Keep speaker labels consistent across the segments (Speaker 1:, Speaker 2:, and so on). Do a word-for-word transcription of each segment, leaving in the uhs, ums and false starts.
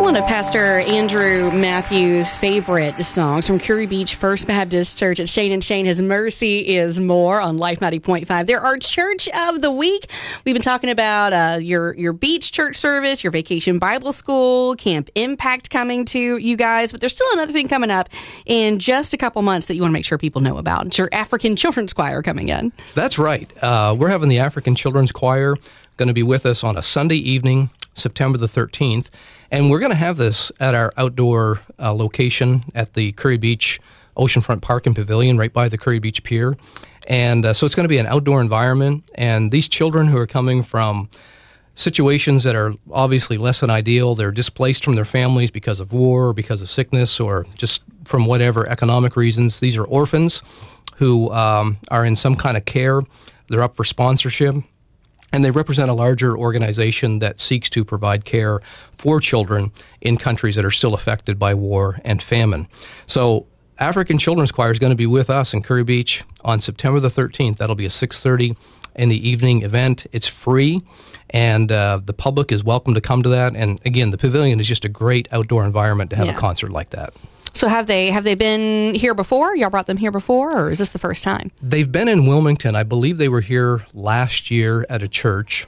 Speaker 1: One of Pastor Andrew Matthews' favorite songs from Curry Beach First Baptist Church at Shane and Shane, His Mercy is More on Life ninety point five. They're our Church of the Week. We've been talking about uh, your, your beach church service, your vacation Bible school, Camp Impact coming to you guys, but there's still another thing coming up in just a couple months that you want to make sure people know about. It's your African Children's Choir coming in.
Speaker 2: That's right. Uh, we're having the African Children's Choir going to be with us on a Sunday evening, September the thirteenth. And we're going to have this at our outdoor uh, location at the Curry Beach Oceanfront Park and Pavilion right by the Curry Beach Pier. And uh, so it's going to be an outdoor environment. And these children who are coming from situations that are obviously less than ideal, they're displaced from their families because of war, or because of sickness, or just from whatever economic reasons. These are orphans who um, are in some kind of care. They're up for sponsorship. And they represent a larger organization that seeks to provide care for children in countries that are still affected by war and famine. So African Children's Choir is going to be with us in Curry Beach on September the thirteenth. That'll be a six thirty in the evening event. It's free, and uh, the public is welcome to come to that. And again, the pavilion is just a great outdoor environment to have yeah. a concert like that.
Speaker 1: So have they have they been here before? Y'all brought them here before, or is this the first time?
Speaker 2: They've been in Wilmington. I believe they were here last year at a church.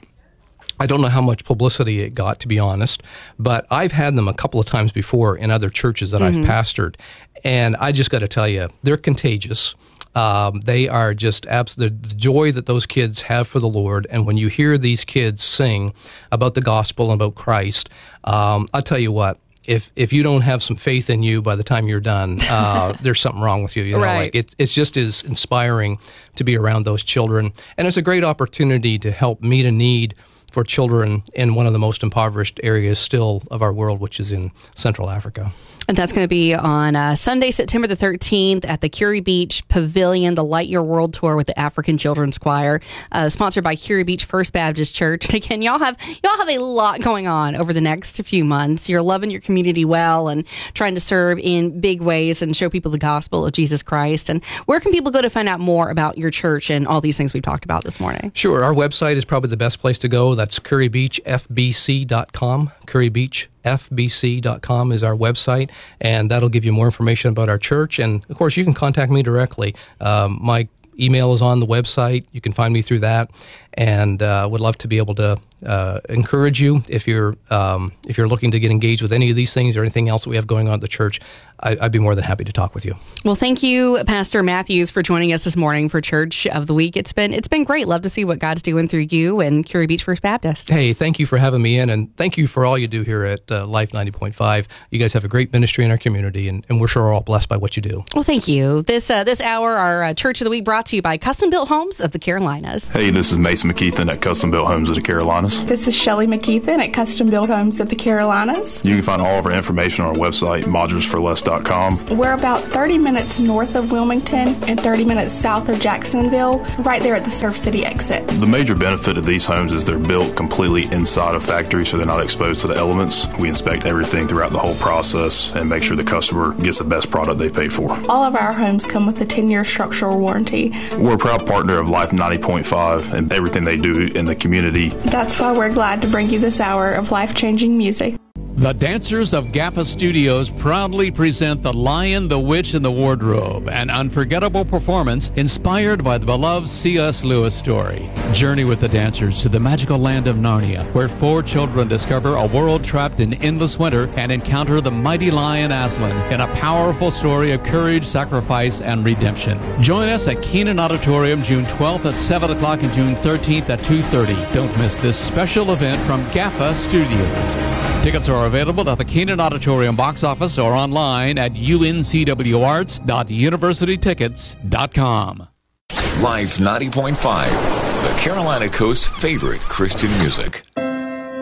Speaker 2: I don't know how much publicity it got, to be honest, but I've had them a couple of times before in other churches that mm-hmm. I've pastored, and I just got to tell you, they're contagious. Um, they are just abs- the, the joy that those kids have for the Lord, and when you hear these kids sing about the gospel and about Christ, um, I'll tell you what. If if you don't have some faith in you by the time you're done, uh, there's something wrong with you. You know,
Speaker 1: right.
Speaker 2: like it, it's just as inspiring to be around those children, and it's a great opportunity to help meet a need for children in one of the most impoverished areas still of our world, which is in Central Africa.
Speaker 1: And that's going to be on uh, Sunday, September the thirteenth at the Curry Beach Pavilion, the Light Your World Tour with the African Children's Choir, uh, sponsored by Curry Beach First Baptist Church. And again, y'all have y'all have a lot going on over the next few months. You're loving your community well and trying to serve in big ways and show people the gospel of Jesus Christ. And where can people go to find out more about your church and all these things we've talked about this morning?
Speaker 2: Sure. Our website is probably the best place to go. That's curry beach f b c dot com. Curry Beach f b c dot com is our website, and that'll give you more information about our church. And, of course, you can contact me directly. Um, my email is on the website. You can find me through that, and uh, would love to be able to uh, encourage you if you're um, if you're looking to get engaged with any of these things or anything else that we have going on at the church. I, I'd be more than happy to talk with you.
Speaker 1: Well, thank you, Pastor Matthews, for joining us this morning for Church of the Week. It's been it's been great. Love to see what God's doing through you and Curry Beach First Baptist.
Speaker 2: Hey, thank you for having me in, and thank you for all you do here at uh, Life ninety point five. You guys have a great ministry in our community, and, and we're sure we're all blessed by what you do.
Speaker 1: Well, thank you. This uh, this hour, our uh, Church of the Week brought to you by Custom Built Homes of the Carolinas.
Speaker 3: Hey, this is Mason McKeithen at Custom Built Homes of the Carolinas.
Speaker 4: This is Shelley McKeithen at Custom Built Homes of the Carolinas.
Speaker 3: You can find all of our information on our website, modules for less dot com.
Speaker 4: We're about thirty minutes north of Wilmington and thirty minutes south of Jacksonville, right there at the Surf City exit.
Speaker 3: The major benefit of these homes is they're built completely inside of factory, so they're not exposed to the elements. We inspect everything throughout the whole process and make sure the customer gets the best product they pay for.
Speaker 4: All of our homes come with a ten-year structural warranty.
Speaker 3: We're a proud partner of Life ninety point five and everything they do in the community.
Speaker 4: That's why we're glad to bring you this hour of life-changing music.
Speaker 5: The dancers of GAFA Studios proudly present The Lion, the Witch, and the Wardrobe, an unforgettable performance inspired by the beloved C S Lewis story. Journey with the dancers to the magical land of Narnia, where four children discover a world trapped in endless winter and encounter the mighty lion Aslan in a powerful story of courage, sacrifice, and redemption. Join us at Keenan Auditorium June twelfth at seven o'clock and June thirteenth at two thirty. Don't miss this special event from GAFA Studios. Tickets are available at the Keenan Auditorium box office or online at u n c w arts dot university tickets dot com.
Speaker 6: Life ninety point five, the Carolina Coast's favorite Christian music.